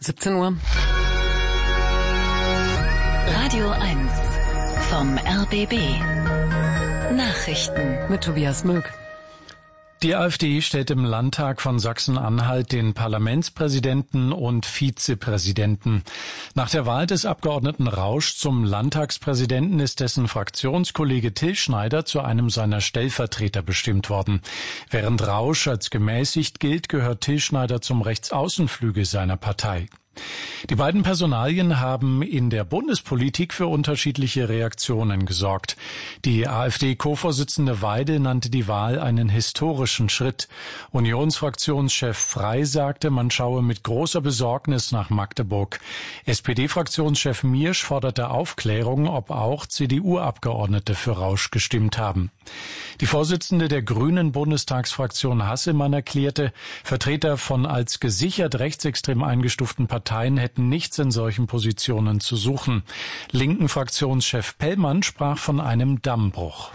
17 Uhr. Radio 1 vom RBB. Nachrichten Mit Tobias Möck. Die AfD stellt im Landtag von Sachsen-Anhalt den Parlamentspräsidenten und Vizepräsidenten. Nach der Wahl des Abgeordneten Rausch zum Landtagspräsidenten ist dessen Fraktionskollege Till Schneider zu einem seiner Stellvertreter bestimmt worden. Während Rausch als gemäßigt gilt, gehört Till Schneider zum Rechtsaußenflügel seiner Partei. Die beiden Personalien haben in der Bundespolitik für unterschiedliche Reaktionen gesorgt. Die AfD-Co-Vorsitzende Weidel nannte die Wahl einen historischen Schritt. Unionsfraktionschef Frey sagte, man schaue mit großer Besorgnis nach Magdeburg. SPD-Fraktionschef Miersch forderte Aufklärung, ob auch CDU-Abgeordnete für Rausch gestimmt haben. Die Vorsitzende der Grünen Bundestagsfraktion Hasselmann erklärte, Vertreter von als gesichert rechtsextrem eingestuften Parteien hätten nichts in solchen Positionen zu suchen. Linken Fraktionschef Pellmann sprach von einem Dammbruch.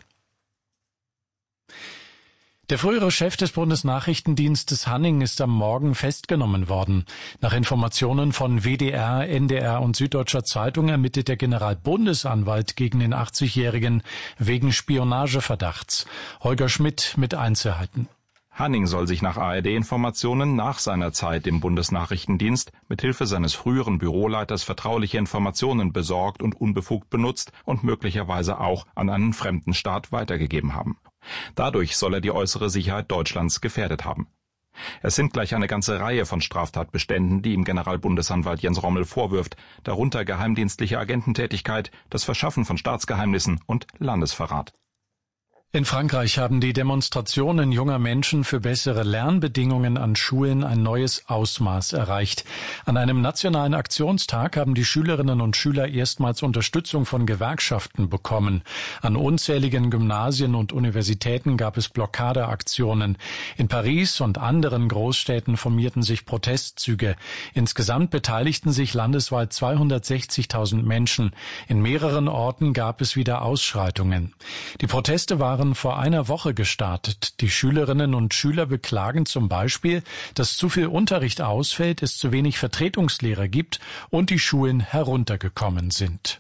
Der frühere Chef des Bundesnachrichtendienstes Hanning ist am Morgen festgenommen worden. Nach Informationen von WDR, NDR und Süddeutscher Zeitung ermittelt der Generalbundesanwalt gegen den 80-Jährigen wegen Spionageverdachts. Holger Schmidt mit Einzelheiten. Hanning soll sich nach ARD-Informationen nach seiner Zeit im Bundesnachrichtendienst mithilfe seines früheren Büroleiters vertrauliche Informationen besorgt und unbefugt benutzt und möglicherweise auch an einen fremden Staat weitergegeben haben. Dadurch soll er die äußere Sicherheit Deutschlands gefährdet haben. Es sind gleich eine ganze Reihe von Straftatbeständen, die ihm Generalbundesanwalt Jens Rommel vorwirft, darunter geheimdienstliche Agententätigkeit, das Verschaffen von Staatsgeheimnissen und Landesverrat. In Frankreich haben die Demonstrationen junger Menschen für bessere Lernbedingungen an Schulen ein neues Ausmaß erreicht. An einem nationalen Aktionstag haben die Schülerinnen und Schüler erstmals Unterstützung von Gewerkschaften bekommen. An unzähligen Gymnasien und Universitäten gab es Blockadeaktionen. In Paris und anderen Großstädten formierten sich Protestzüge. Insgesamt beteiligten sich landesweit 260.000 Menschen. In mehreren Orten gab es wieder Ausschreitungen. Die Proteste waren vor einer Woche gestartet. Die Schülerinnen und Schüler beklagen zum Beispiel, dass zu viel Unterricht ausfällt, es zu wenig Vertretungslehrer gibt und die Schulen heruntergekommen sind.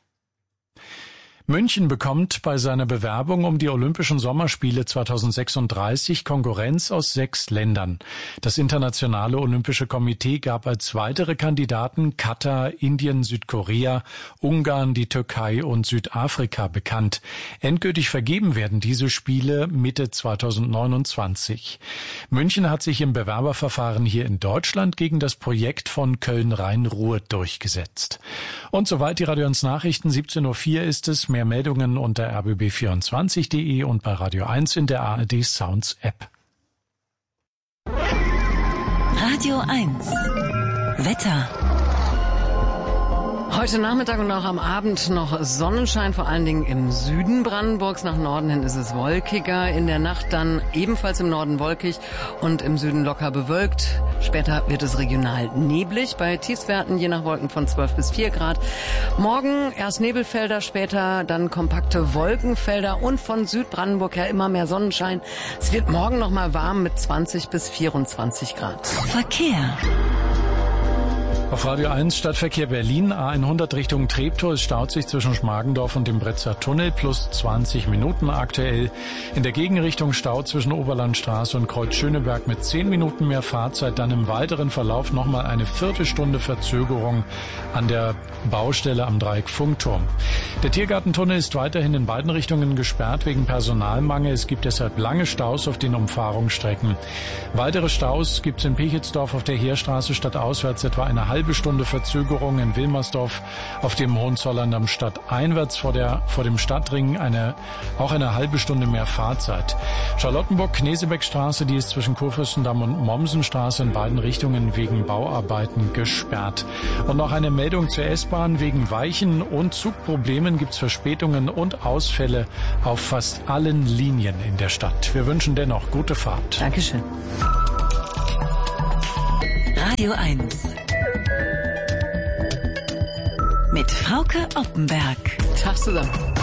München bekommt bei seiner Bewerbung um die Olympischen Sommerspiele 2036 Konkurrenz aus 6 Ländern. Das Internationale Olympische Komitee gab als weitere Kandidaten Katar, Indien, Südkorea, Ungarn, die Türkei und Südafrika bekannt. Endgültig vergeben werden diese Spiele Mitte 2029. München hat sich im Bewerberverfahren hier in Deutschland gegen das Projekt von Köln-Rhein-Ruhr durchgesetzt. Und soweit die Radio 1 Nachrichten, 17:04 Uhr ist es. Mehr Meldungen unter rbb24.de und bei Radio 1 in der ARD Sounds App. Radio 1 Wetter. Heute Nachmittag und auch am Abend noch Sonnenschein, vor allen Dingen im Süden Brandenburgs. Nach Norden hin ist es wolkiger. In der Nacht dann ebenfalls im Norden wolkig und im Süden locker bewölkt. Später wird es regional neblig, bei Tiefstwerten je nach Wolken von 12 bis 4 Grad. Morgen erst Nebelfelder, später dann kompakte Wolkenfelder und von Südbrandenburg her immer mehr Sonnenschein. Es wird morgen noch mal warm mit 20 bis 24 Grad. Verkehr. Auf Radio 1 Stadtverkehr Berlin, A100 Richtung Treptow. Es staut sich zwischen Schmargendorf und dem Bretzer Tunnel, plus 20 Minuten aktuell. In der Gegenrichtung Stau zwischen Oberlandstraße und Kreuz Schöneberg mit 10 Minuten mehr Fahrzeit. Dann im weiteren Verlauf nochmal eine Viertelstunde Verzögerung an der Baustelle am Dreieck Funkturm. Der Tiergartentunnel ist weiterhin in beiden Richtungen gesperrt wegen Personalmangel. Es gibt deshalb lange Staus auf den Umfahrungsstrecken. Weitere Staus gibt es in Pichelsdorf auf der Heerstraße stadtauswärts etwa eine halbe Stunde Verzögerung, in Wilmersdorf auf dem Hohenzollern am stadteinwärts vor dem Stadtring auch eine halbe Stunde mehr Fahrzeit. Charlottenburg-Knesebeckstraße, die ist zwischen Kurfürstendamm und Mommsenstraße in beiden Richtungen wegen Bauarbeiten gesperrt. Und noch eine Meldung zur S-Bahn: wegen Weichen- und Zugproblemen gibt es Verspätungen und Ausfälle auf fast allen Linien in der Stadt. Wir wünschen dennoch gute Fahrt. Dankeschön. Radio 1 mit Frauke Oppenberg. Tag zusammen.